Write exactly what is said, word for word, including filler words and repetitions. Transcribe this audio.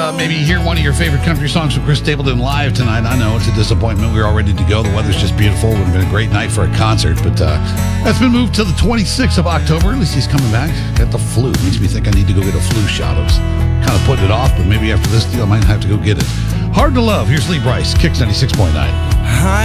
uh, maybe hear one of your favorite country songs from Chris Stapleton live tonight. I know it's a disappointment. We were all ready to go. The weather's just beautiful. It would have been a great night for a concert, but uh, that's been moved to the twenty-sixth of October. At least he's coming back. Got the flu. Makes me think I need to go get a flu shot. I was kind of putting it off, but maybe after this deal, I might have to go get it. Hard to Love. Here's Lee Brice, Kicks ninety-six point nine. I